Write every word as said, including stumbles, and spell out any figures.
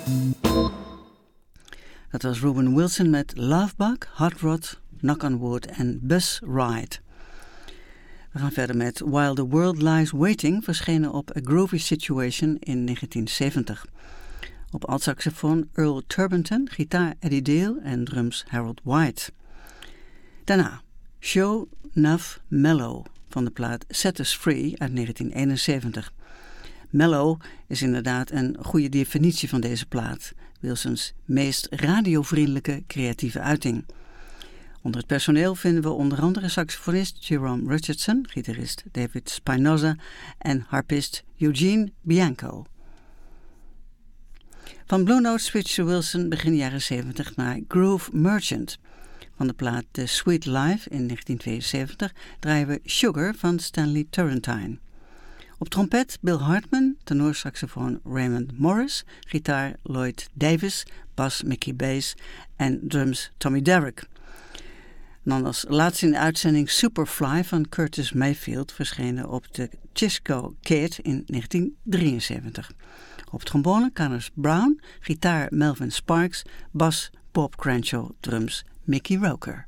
Dat was Ruben Wilson met Lovebug, Hot Rod, Knock on Wood en Bus Ride. We gaan verder met While the World Lies Waiting, verschenen op A Groovy Situation in negentien zeventig. Op altsaxofoon Earl Turbinton, gitaar Eddie Dale en drums Harold White. Daarna Show Enough Mellow van de plaat Set Us Free uit negentien eenenzeventig. Mellow is inderdaad een goede definitie van deze plaat. Wilsons meest radiovriendelijke creatieve uiting. Onder het personeel vinden we onder andere saxofonist Jerome Richardson, gitarist David Spinoza en harpist Eugene Bianco. Van Blue Note switchte Wilson begin jaren zeventig naar Groove Merchant. Van de plaat The Sweet Life in negentien tweeënzeventig draaien we Sugar van Stanley Turrentine. Op trompet Bill Hartman, tenorsaxofoon Raymond Morris, gitaar Lloyd Davis, bas Mickey Bass en drums Tommy Derrick. En dan als laatste in de uitzending Superfly van Curtis Mayfield, verschenen op de Chisco Kid in negentien drieënzeventig. Op trombone Connors Brown, gitaar Melvin Sparks, bas Bob Cranshaw, drums Mickey Roker.